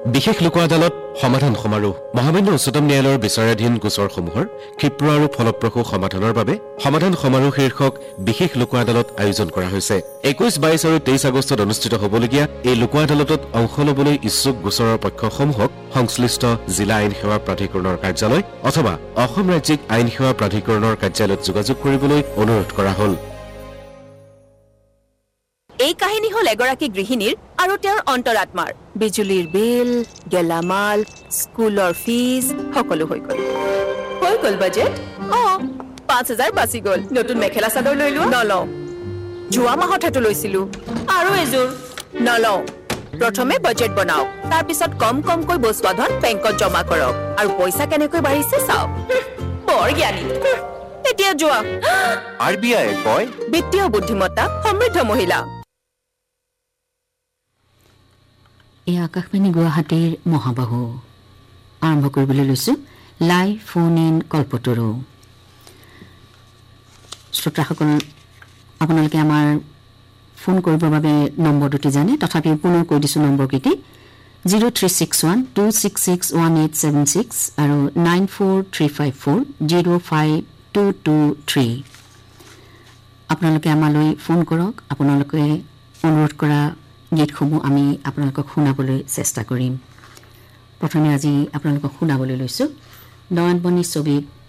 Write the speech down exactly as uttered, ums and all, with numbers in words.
বিশেষ লোক আদালত সমাধান সমাৰোহ মহামান্য উচ্চতম ন্যায়ালয়ৰ বিচাৰাধীন গোচৰসমূহৰ ক্ষীপ্ৰ আৰু ফলপ্ৰসূ সমাধানৰ বাবে সমাধান সমাৰোহ শীৰ্ষক বিশেষ লোক আদালত আয়োজন কৰা হৈছে। একৈশ বাইশ আৰু তেইশ আগষ্টত অনুষ্ঠিত হ'বলগীয়া এই লোক আদালতত অংশ ল'বলৈ ইচ্ছুক গোচৰৰ পক্ষসমূহক সংশ্লিষ্ট জিলা আইন সেৱা প্ৰাধিকৰণৰ কাৰ্যালয় অথবা অসম ৰাজ্যিক আইন সেৱা প্ৰাধিকৰণৰ কাৰ্যালয়ত যোগাযোগ কৰিবলৈ অনুৰোধ কৰা হ'ল। এই কাহিনী হল এগৰাকী গৃহিণীৰ আৰু তেওঁৰ অন্তৰাত্মাৰ। বিজুলীৰ বিল, গেলামাল, স্কুলৰ ফিজ সকলো হৈ গ'ল। হৈ গ'ল বাজেট? অঁ, পাঁচ হাজাৰ বাচি গ'ল। নতুন মেখেলা চাদৰ লৈ লোৱা? নলওঁ। যোৱা মাহত সেইটো লৈছিলো আৰু এযোৰ নলওঁ। প্ৰথমে বাজেট বনাওক, তাৰপিছত কম কমকৈ বস্তু ধন বেংকত জমা কৰক আৰু পইচা কেনেকৈ বাঢ়িছে চাওক। বৰ জ্ঞানী। এতিয়া যোৱা। আৰ বি আই কয় বিত্তীয় বুদ্ধিমত্তা সমৃদ্ধ মহিলা। এই আকাশবাণী গুৱাহাটীৰ মহাবাহু আৰম্ভ কৰিবলৈ লৈছোঁ লাইভ ফোন ইন কল্পতৰু। শ্ৰোতাসকল, আপোনালোকে আমাৰ ফোন কৰিবৰ বাবে নম্বৰ দুটি জানে, তথাপিও পুনৰ কৈ দিছোঁ নম্বৰকেইটি zero' three six one two six six one eight seven six আৰু nine four three five four zero' five two two three. আপোনালোকে আমালৈ ফোন কৰক। আপোনালোকে অনুৰোধ কৰা গীতসমূহ আমি আপোনালোকক শুনাবলৈ চেষ্টা কৰিম। প্ৰথমে আজি আপোনালোকক শুনাবলৈ লৈছোঁ নয়নমণি ছবিত